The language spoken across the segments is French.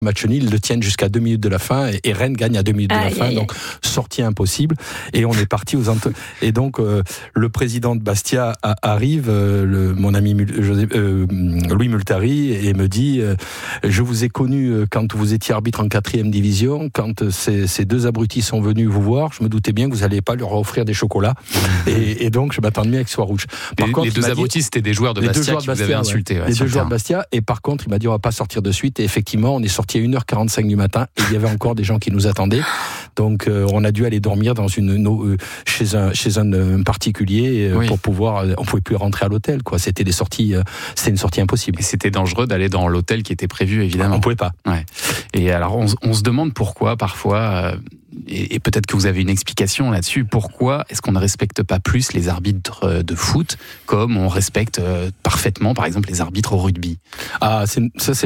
Match nul, ils le tiennent jusqu'à 2 minutes de la fin et Rennes gagne à 2 minutes de la fin, donc sortie impossible. Et on est parti et donc le président de Bastia arrive, mon ami Louis Multari, et me dit je vous ai connu quand vous étiez arbitre en 4e division, quand ces deux abrutis sont venus vous voir, je me doutais bien que vous n'alliez pas leur offrir des chocolats, et donc je m'attendais bien qu'ils soient rouges. Les deux abrutis, c'était des joueurs de Bastia qui vous avaient insulté. Les deux joueurs de Bastia, et par contre il m'a dit on va pas sortir de suite, et effectivement on est sorti à 1h45 du matin et il y avait encore des gens qui nous attendaient, donc on a dû aller dormir chez un particulier pour pouvoir, on pouvait plus rentrer à l'hôtel, quoi. C'était une sortie impossible. Et c'était dangereux d'aller dans l'hôtel qui était prévu, évidemment. On pouvait pas. Ouais. Et alors on se demande pourquoi parfois, et peut-être que vous avez une explication là-dessus, pourquoi est-ce qu'on ne respecte pas plus les arbitres de foot comme on respecte parfaitement par exemple les arbitres au rugby? C'est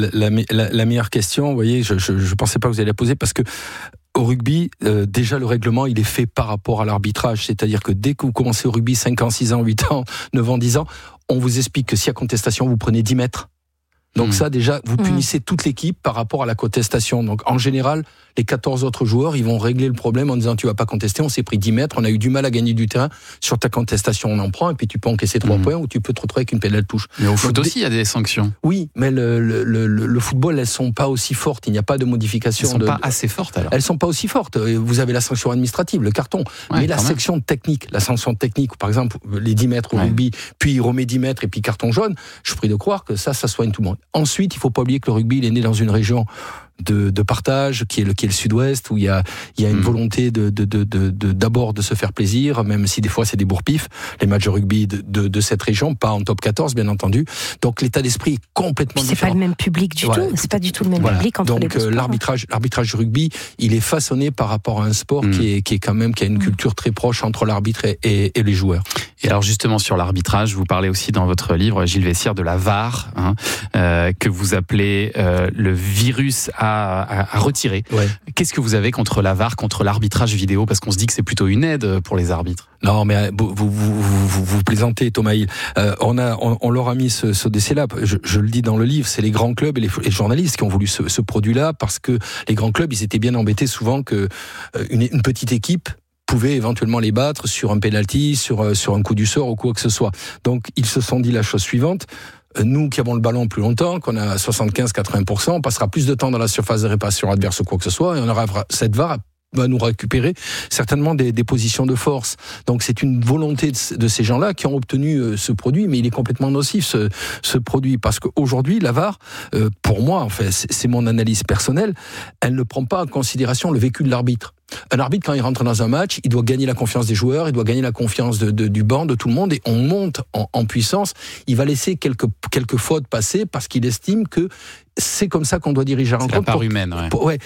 la meilleure question. Vous voyez, je pensais pas que vous alliez la poser, parce que au rugby, déjà le règlement il est fait par rapport à l'arbitrage, c'est-à-dire que dès que vous commencez au rugby, 5 ans, 6 ans, 8 ans, 9 ans, 10 ans, on vous explique que s'il y a contestation, vous prenez 10 mètres. Donc ça, déjà, vous punissez toute l'équipe par rapport à la contestation. Donc en général, les 14 autres joueurs, ils vont régler le problème en disant tu vas pas contester, on s'est pris 10 mètres, on a eu du mal à gagner du terrain, sur ta contestation on en prend, et puis tu peux encaisser 3 points, ou tu peux te retrouver avec une pénale touche. Mais au foot aussi, il y a des sanctions. Oui, mais le football, elles sont pas aussi fortes, il n'y a pas de modification. Elles sont pas assez fortes alors. Elles sont pas aussi fortes. Vous avez la sanction administrative, le carton, mais la sanction technique, par exemple, les 10 mètres au rugby, puis il remet 10 mètres et puis carton jaune, je prie de croire que ça soigne tout le monde. Ensuite, il faut pas oublier que le rugby, il est né dans une région de partage qui est le sud-ouest, où il y a une volonté d'abord de se faire plaisir, même si des fois c'est des bourre-pifs, les matchs de rugby de cette région, pas en top 14 bien entendu. Donc l'état d'esprit est complètement différent. C'est pas le même public du tout, c'est pas du tout le même public entre les deux sports. L'arbitrage du rugby, il est façonné par rapport à un sport qui a une culture très proche entre l'arbitre et les joueurs. Et alors justement sur l'arbitrage, vous parlez aussi dans votre livre, Gilles Vessière, de la VAR, que vous appelez le virus à retirer. Ouais. Qu'est-ce que vous avez contre la VAR, contre l'arbitrage vidéo? Parce qu'on se dit que c'est plutôt une aide pour les arbitres. Non, mais vous plaisantez, Thomas Hill. On leur a mis ce décès-là. Je le dis dans le livre, c'est les grands clubs et les journalistes qui ont voulu ce produit-là, parce que les grands clubs, ils étaient bien embêtés souvent que une petite équipe pouvait éventuellement les battre sur un penalty, sur un coup du sort ou quoi que ce soit. Donc ils se sont dit la chose suivante: nous qui avons le ballon plus longtemps, qu'on a 75-80%, on passera plus de temps dans la surface de réparation adverse ou quoi que ce soit, et on aura cette VAR va nous récupérer certainement des positions de force. Donc c'est une volonté de ces gens-là qui ont obtenu ce produit, mais il est complètement nocif ce produit, parce qu'aujourd'hui la VAR, pour moi, en fait, c'est mon analyse personnelle, elle ne prend pas en considération le vécu de l'arbitre. Un arbitre, quand il rentre dans un match, il doit gagner la confiance des joueurs, il doit gagner la confiance du banc, de tout le monde, et on monte en puissance. Il va laisser quelques fautes passer parce qu'il estime que c'est comme ça qu'on doit diriger la rencontre. C'est la part humaine, ouais.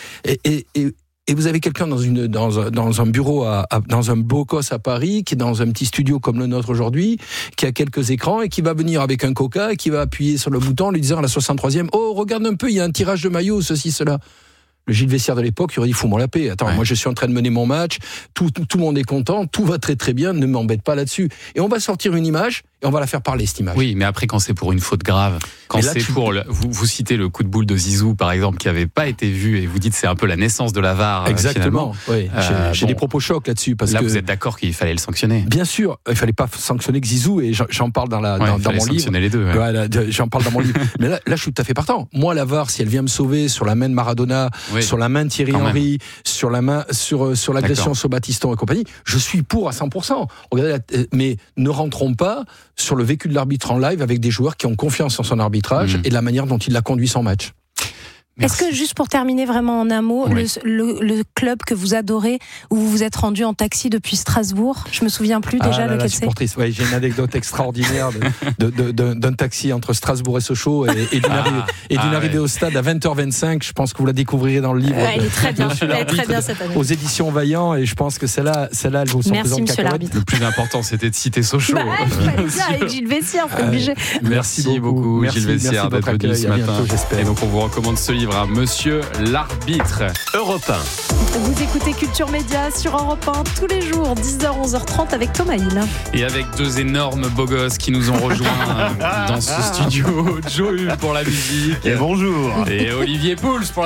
Et vous avez quelqu'un dans un bureau, dans un beau cos à Paris, qui est dans un petit studio comme le nôtre aujourd'hui, qui a quelques écrans et qui va venir avec un coca et qui va appuyer sur le bouton en lui disant à la 63e: oh, regarde un peu, il y a un tirage de maillot, ceci, cela. Le Gilles Vessière de l'époque, il aurait dit: fous-moi la paix. Attends, moi je suis en train de mener mon match, tout le monde est content, tout va très très bien, ne m'embête pas là-dessus. Et on va sortir une image et on va la faire parler, cette image. Oui, mais après, quand c'est pour une faute grave, quand là, c'est pour vous citez le coup de boule de Zizou par exemple, qui n'avait pas été vu, et vous dites c'est un peu la naissance de la VAR. Exactement. Oui. J'ai des propos chocs là-dessus, parce là, que vous êtes d'accord qu'il fallait le sanctionner? Bien sûr, il fallait pas sanctionner que Zizou, et j'en parle dans mon livre. Sanctionner les deux. Ouais. J'en parle dans mon livre. Mais là, je suis tout à fait partant. Moi, la VAR, si elle vient me sauver sur la main de Maradona, sur la main de Thierry Henry, sur la main, sur l'agression sur Battiston et compagnie, je suis pour à 100%. Regardez, mais ne rentrons pas sur le vécu de l'arbitre en live avec des joueurs qui ont confiance en son arbitrage et la manière dont il a conduit son match. Merci. Est-ce que, juste pour terminer vraiment en un mot, le club que vous adorez, où vous vous êtes rendu en taxi depuis Strasbourg, je me souviens plus déjà lequel c'est. Ouais, j'ai une anecdote extraordinaire d'un taxi entre Strasbourg et Sochaux et d'une arrivée au stade à 20h25. Je pense que vous la découvrirez dans le livre. Elle est très bien, cette année. Aux éditions Vaillant, et je pense que celle-là, elle vaut son Merci, pesant de monsieur cacahuètes. l'arbitre. Le plus important, c'était de citer Sochaux. Avec Gilles Vessière, c'est obligé. Merci beaucoup, Gilles Vessière, d'être venu ce matin. Et donc, on vous recommande ce livre suivre, monsieur l'arbitre. Europe 1. Vous écoutez Culture Média sur Europe 1 tous les jours, 10h, 11h30 avec Thomas Hill. Et avec deux énormes beaux gosses qui nous ont rejoints dans ce studio. Joe Hull pour la musique. Et bonjour. Et Olivier Pouls pour la